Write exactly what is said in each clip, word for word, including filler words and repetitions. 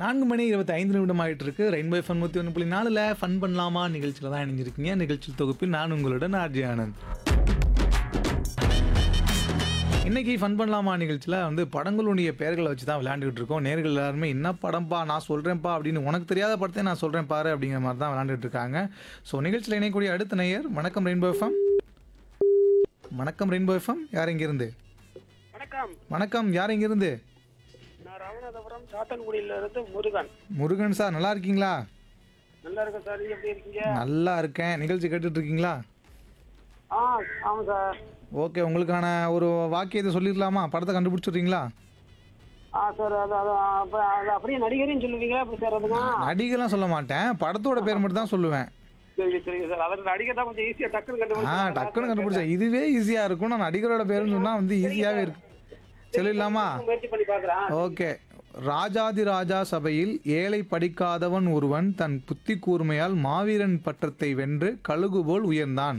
நான்கு மணி இருபத்தி ஐந்து நிமிடம் ஆயிட்டு இருக்கு. ரெயின்போ எஃப்எம் நூற்றி ஒன்று புள்ளி நாலில் ஃபன் பண்ணலாமா நிகழ்ச்சியில் தான் இணைஞ்சிருக்கீங்க. நிகழ்ச்சி தொகுப்பில் நான் உங்களுடன் ஆர்ஜி ஆனந்த். இன்னைக்கு ஃபன் பண்ணலாமா நிகழ்ச்சியில் வந்து படங்களுடைய பெயர்களை வச்சு தான் விளையாண்டுக்கிட்டு இருக்கோம். நேர்கள் எல்லாருமே என்ன படம்ப்பா நான் சொல்கிறேன்ப்பா அப்படின்னு உனக்கு தெரியாத படத்தை நான் சொல்கிறேன் பாரு அப்படிங்கிற மாதிரி தான் விளையாண்டுட்டு இருக்காங்க. ஸோ நிகழ்ச்சியில் இணையக்கூடிய அடுத்த நேயர் வணக்கம் ரெயின்போ எஃப்எம். வணக்கம் ரெயின்போ எஃப்எம். யார் இங்கிருந்து? வணக்கம். வணக்கம். யார் இங்கிருந்து? நான் ராமநாதபுரம் சாத்தன்குடியில இருந்து முருகன். முருகன் சார், நல்லா இருக்கீங்களா? நல்லா இருக்கேன் சார். நீங்க எப்படி இருக்கீங்க? நல்லா இருக்கேன். நிகழ்ச்சி கேட்டுட்டு இருக்கீங்களா? ஆ ஆமாம் சார். ஓகே, உங்களுக்கான ஒரு வாக்கியத்தை சொல்லிடலாமா? படத்தை கண்டுபிடிச்சிடுறீங்களா? ஆ சார், அது அது அப்போ அது அப்படியே நடிகரையும் சொல்லுவீங்களா அப்படி சார்? அதுங்க நடிகர்லாம் சொல்ல மாட்டேன், படத்தோட பேர் மட்டும் தான் சொல்லுவேன். சரி சரிங்க சார். அதில் நடிகர் தான் கொஞ்சம் ஈஸியாக டக்குன்னு ஆ டக்குன்னு கண்டுபிடிச்சா இதுவே ஈஸியாக இருக்கும். நான் நடிகரோட பேருன்னு சொன்னால் வந்து ஈஸியாகவே இருக்கு. சொல்லிடலாமா? முயற்சி பண்ணி பார்க்குறேன். ஓகே. ராஜாதி ராஜா சபையில் ஏழை படிக்காதவன் ஒருவன் தன் புத்தி கூர்மையால் மாவீரன் பட்டத்தை வென்று கழுகு போல் உயர்ந்தான்.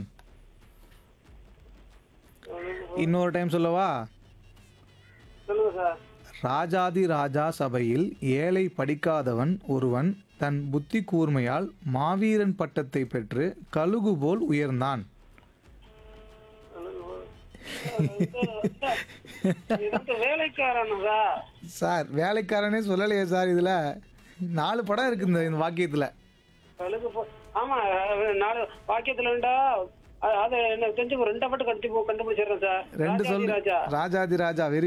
இன்னொரு டைம் சொல்லவா? சொல்லுங்க சார். ராஜாதி ராஜா சபையில் ஏழை படிக்காதவன் ஒருவன் தன் புத்தி கூர்மையால் மாவீரன் பட்டத்தை பெற்று கழுகு போல் உயர்ந்தான். வேலைக்காரன் சார். சார் வேலைக்காரனே சொல்லலையே சார். இதில் நாலு படம் இருக்கு இந்த இந்த வாக்கியத்தில். கழுகு போ ஆமா, நாலு வாக்கியத்தில் வேண்டா. அது என்ன தெரிஞ்சு ரெண்டை மட்டும் கண்டு கண்டுபிடிச்சிடுறேன் சார். ரெண்டு சொல்லு. ராஜா ராஜாதி ராஜா வெரி